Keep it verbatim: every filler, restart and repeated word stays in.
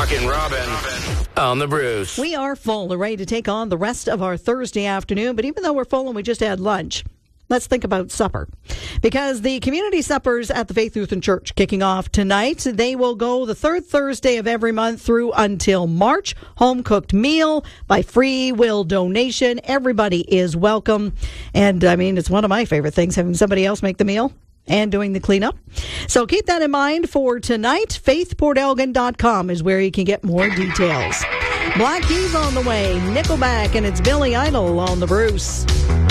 Rockin' Robin on the Bruce. We are full and ready to take on the rest of our Thursday afternoon, but even though we're full and we just had lunch, let's think about supper. Because the community suppers at the Faith Lutheran Church kicking off tonight. They will go the third Thursday of every month through until March. Home-cooked meal by free will donation. Everybody is welcome. And, I mean, it's one of my favorite things, having somebody else make the meal and doing the cleanup. So keep that in mind for tonight. faith port elgin dot com is where you can get more details. Black Keys on the way. Nickelback, and it's Billy Idol on the Bruce.